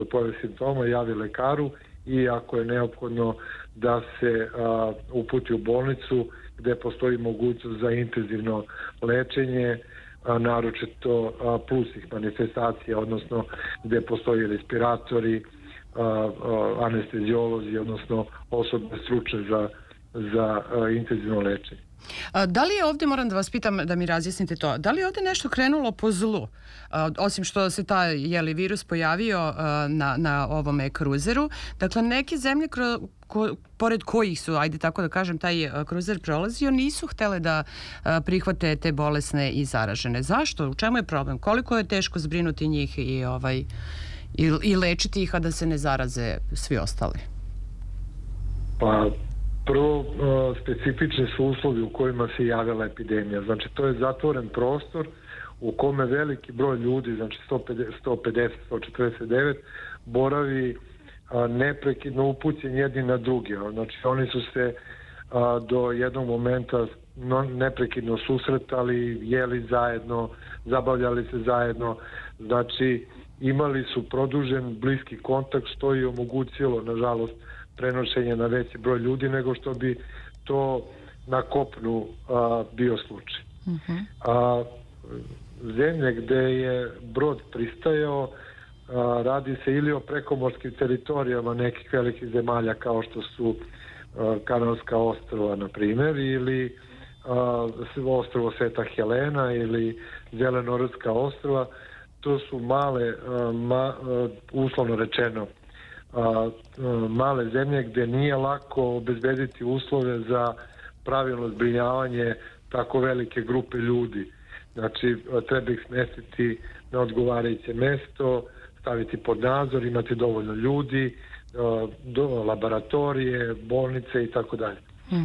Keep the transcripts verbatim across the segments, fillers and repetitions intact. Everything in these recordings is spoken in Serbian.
pojave simptoma javi lekaru i ako je neophodno da se a, uputi u bolnicu gde postoji mogućnost za intenzivno lečenje, a, naročito a, plusnih manifestacija, odnosno gde postoji respiratori, a, a, anestezijolozi, odnosno osobe stručne za, za a, intenzivno lečenje. Da li je ovdje, moram da vas pitam da mi razjasnite to, da li je ovdje nešto krenulo po zlu? Osim što se taj jeli, virus pojavio na, na ovome kruzeru, dakle neke zemlje kro, ko, pored kojih su, ajde tako da kažem, taj kruzer prolazio, nisu htele da prihvate te bolesne i zaražene. Zašto? U čemu je problem? Koliko je teško zbrinuti njih i, ovaj, i, i lečiti ih, a da se ne zaraze svi ostali? Pa... Prvo, specifični su uslovi u kojima se javila epidemija. Znači, to je zatvoren prostor u kome veliki broj ljudi, znači sto pedeset, sto pedeset, sto četrdeset devet, boravi neprekidno upućeni jedni na druge. Znači, oni su se do jednog momenta neprekidno susretali, jeli zajedno, zabavljali se zajedno. Znači, imali su produžen bliski kontakt, što je omogućilo, nažalost, prenošenje na veći broj ljudi nego što bi to na kopnu a, bio slučaj. Uh-huh. A, zemlje gde je brod pristajao, a, radi se ili o prekomorskim teritorijama nekih velikih zemalja kao što su a, Kanarska ostrva, na primjer, ili a, ostrvo Sveta Helena ili Zelenorodska ostrva. To su male, a, ma, a, uslovno rečeno, A, a, male zemlje gde nije lako obezbediti uslove za pravilno zbrinjavanje tako velike grupe ljudi. Znači, treba ih smestiti na odgovarajuće mesto, staviti pod nadzor, imati dovoljno ljudi, a, do, laboratorije, bolnice i tako dalje.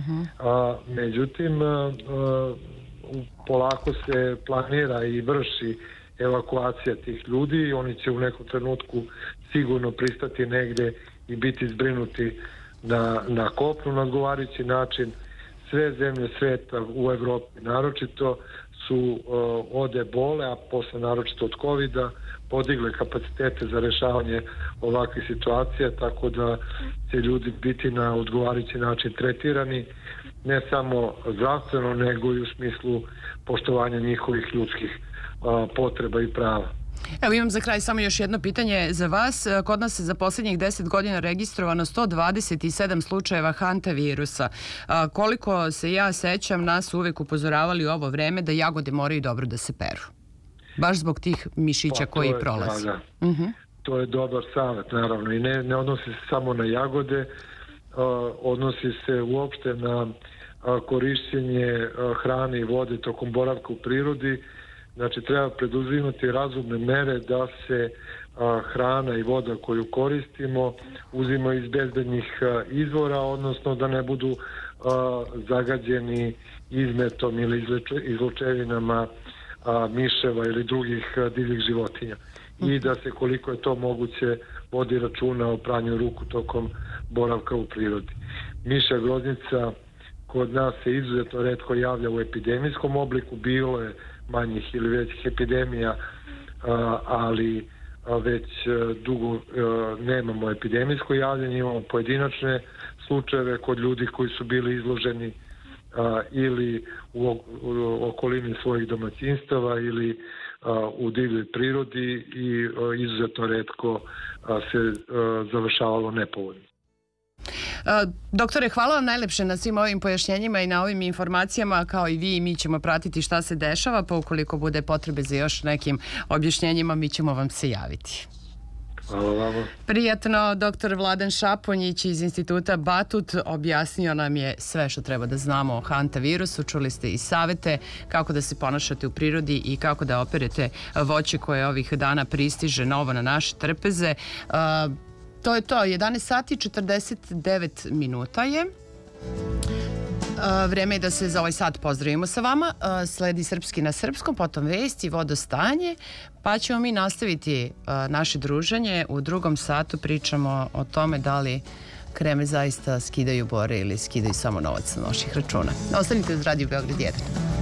A, međutim, a, a, polako se planira i vrši evakuacija tih ljudi, oni će u nekom trenutku sigurno pristati negde i biti zbrinuti na, na kopnu na odgovarajući način. Sve zemlje sveta u Evropi naročito su uh, od ebole, a posle naročito od kovida, podigle kapacitete za rešavanje ovakvih situacija, tako da će ljudi biti na odgovarajući način tretirani, ne samo zdravstveno, nego i u smislu poštovanja njihovih ljudskih uh, potreba i prava. Evo imam za kraj samo još jedno pitanje za vas. Kod nas se za posljednjih deset godina registrovano sto dvadeset sedam slučajeva hantavirusa. A, koliko se ja sećam, nas uvek upozoravali u ovo vreme da jagode moraju dobro da se peru. Baš zbog tih mišića pa, koji je, prolaze. Da, da. Uh-huh. To je dobar savjet, naravno. I ne, ne odnosi se samo na jagode, a, odnosi se uopšte na a, korišćenje a, hrane i vode tokom boravka u prirodi. Znači, treba preduzimati razumne mere da se a, hrana i voda koju koristimo uzima iz bezbednih a, izvora, odnosno da ne budu a, zagađeni izmetom ili izlučevinama a, miševa ili drugih a, divljih životinja. I da se, koliko je to moguće, vodi računa o pranju ruku tokom boravka u prirodi. Mišja groznica kod nas se izuzetno retko javlja u epidemijskom obliku, bilo je manjih ili većih epidemija, ali već dugo nemamo epidemijsko javljanje, imamo pojedinačne slučajeve kod ljudi koji su bili izloženi ili u okolini svojih domaćinstava ili u divljoj prirodi i izuzetno retko se završavalo nepovoljno. Doktore, hvala vam najlepše na svim ovim pojašnjenjima i na ovim informacijama. Kao i vi, mi ćemo pratiti šta se dešava, pa ukoliko bude potrebe za još nekim objašnjenjima, mi ćemo vam se javiti. Hvala vama. Prijatno, doktor Vladan Šaponjić iz Instituta Batut objasnio nam je sve što treba da znamo o hantavirusu. Čuli ste i savete kako da se ponašate u prirodi i kako da operete voće koje ovih dana pristiže novo na naše trpeze. To je to, jedanaest sati četrdeset devet minuta je. Vreme je da se za ovaj sat pozdravimo sa vama. Sledi Srpski na srpskom, potom vesti, vodostanje, pa ćemo mi nastaviti naše druženje. U drugom satu pričamo o tome da li kreme zaista skidaju bore ili skidaju samo novac sa naših računa. Ostanite uz Radio Beograd jedan.